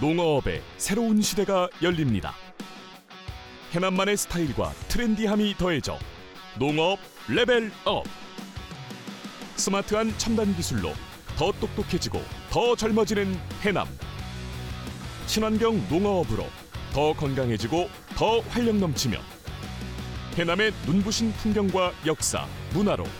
농어업의 새로운 시대가 열립니다. 해남만의 스타일과 트렌디함이 더해져 농어업 레벨업. 스마트한 첨단 기술로 더 똑똑해지고 더 젊어지는 해남. 친환경 농어업으로 더 건강해지고 더 활력 넘치며 해남의 눈부신 풍경과 역사, 문화로